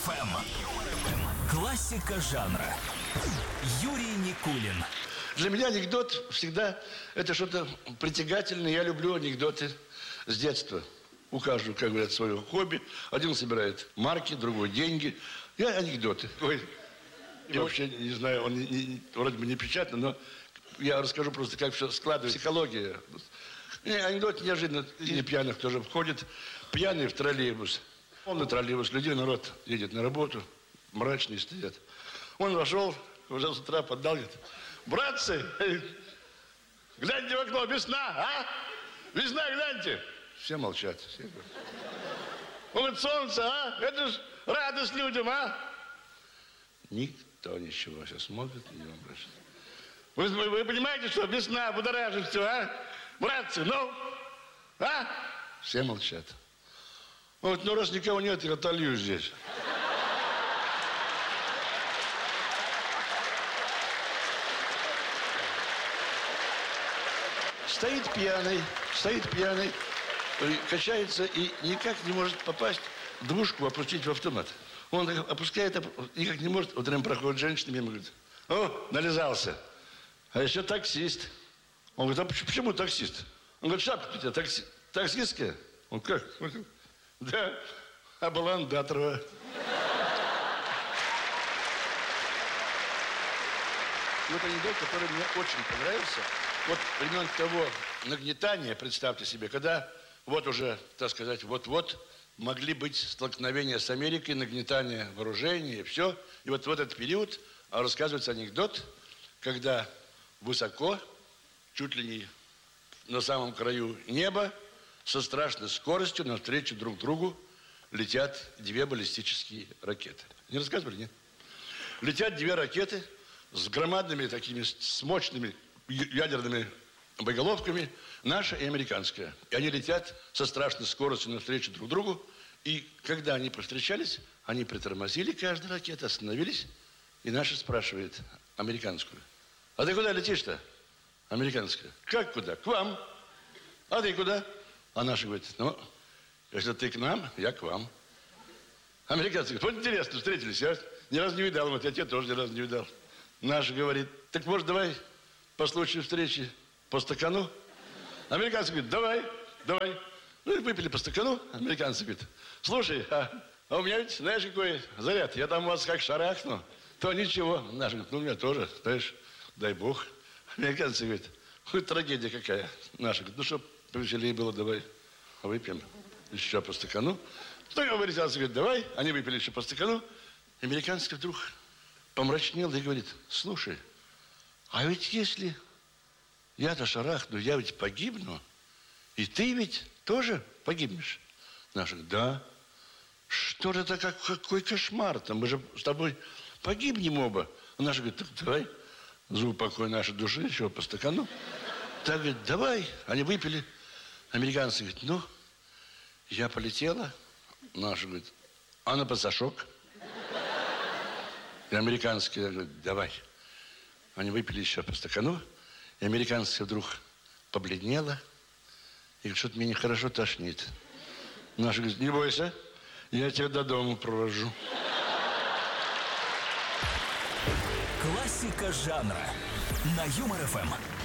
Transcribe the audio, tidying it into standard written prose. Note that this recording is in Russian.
ФМ. Классика жанра. Юрий Никулин. Для меня анекдот всегда это что-то притягательное. Я люблю анекдоты с детства. У каждого, как говорят, свое хобби. Один собирает марки, другой деньги. Я анекдоты. Ой, я вообще не знаю, он вроде бы не печатный, но я расскажу просто, как все складывается. Психология. Анекдот неожиданно для пьяных тоже входит. Пьяный в троллейбус. Полный троллейбус. Людей, народ едет на работу. Мрачные стоят. Он вошел, уже с утра поддал, говорит: братцы, гляньте в окно, весна, а? Весна, гляньте. Все молчат. Все говорят. Он говорит: солнце, а? Это ж радость людям, а? Никто ничего. Сейчас смотрит, не обращается. Вы понимаете, что весна будоражит все, а? Братцы, ну, а? Все молчат. Он говорит: ну, раз никого нет, я отолью здесь. Стоит пьяный, качается и никак не может попасть двушку опустить в автомат. Он так опускает, никак не может. Вот рядом проходит женщина мимо, говорит: о, нализался. А еще таксист. Он говорит: а почему таксист? Он говорит: шапка у тебя таксистская? Он: как? Да, Абаландатрова. Вот анекдот, который мне очень понравился. Вот времен того нагнетания, представьте себе, когда вот уже, так сказать, вот-вот могли быть столкновения с Америкой, нагнетание вооружений и все. И вот в этот период рассказывается анекдот, когда высоко, чуть ли не на самом краю неба, со страшной скоростью навстречу друг другу летят две баллистические ракеты. Не рассказывали, нет? Летят две ракеты с громадными такими, с мощными ядерными боеголовками, наша и американская. И они летят со страшной скоростью навстречу друг другу. И когда они повстречались, они притормозили, каждая ракета, остановились. И наша спрашивает американскую: а ты куда летишь-то? Американская: как куда? К вам. А ты куда? А наша говорит: ну, если ты к нам, я к вам. Американцы говорят: вот интересно, встретились, я ни разу не видал, вот я тебя тоже ни разу не видал. Наша говорит: так может давай по случаю встречи по стакану? Американцы говорят: давай. Ну и выпили по стакану. Американцы говорят: слушай, а у меня ведь, знаешь, какой заряд? Я там вас как шарахну, то ничего. Наша говорит: ну у меня тоже, знаешь, дай бог. Американцы говорят: хоть трагедия какая. Наша говорит: ну что, повеселее было, давай выпьем еще по стакану. Американцы говорят: давай. Они выпили еще по стакану. Американский вдруг помрачнел и говорит: слушай, а ведь если я-то шарахну, я ведь погибну, и ты ведь тоже погибнешь. Наша говорит: да. Что же это, какой кошмар-то? Мы же с тобой погибнем оба. Наша говорит: так давай, за упокой нашей души, еще по стакану. Так говорит: давай. Они выпили. Американцы говорят: ну, я полетела. Наша говорит: а на пасашок? И американские говорят: давай. Они выпили еще по стакану. И американская вдруг побледнела. И говорит: что-то мне нехорошо тошнит. Наша говорит: не бойся, я тебя до дома провожу. Классика жанра на Юмор ФМ.